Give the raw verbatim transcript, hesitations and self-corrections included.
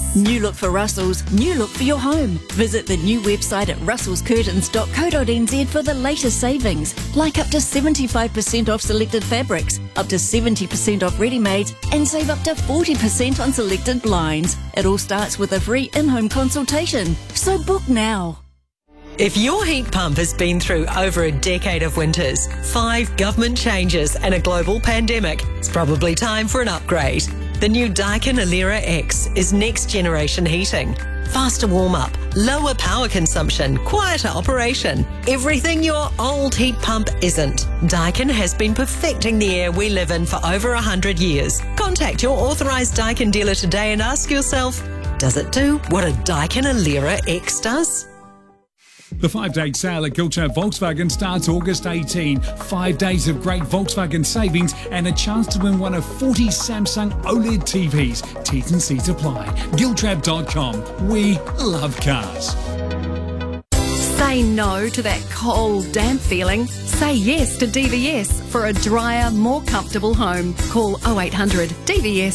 New look for Russell's, new look for your home. Visit the new website at russells curtains dot co dot n z for the latest savings, like up to seventy-five percent off selected fabrics, up to seventy percent off ready-mades, and save up to forty percent on selected blinds. It all starts with a free in-home consultation. So book now. If your heat pump has been through over a decade of winters, five government changes and a global pandemic, it's probably time for an upgrade. The new Daikin Alera X is next generation heating. Faster warm-up, lower power consumption, quieter operation. Everything your old heat pump isn't. Daikin has been perfecting the air we live in for over one hundred years. Contact your authorised Daikin dealer today and ask yourself, does it do what a Daikin Alera X does? The five-day sale at Giltrap Volkswagen starts August eighteenth. Five days of great Volkswagen savings and a chance to win one of forty Samsung OLED T Vs. T's and C's apply. Giltrap dot com. We love cars. Say no to that cold, damp feeling. Say yes to D V S for a drier, more comfortable home. Call oh eight hundred D V S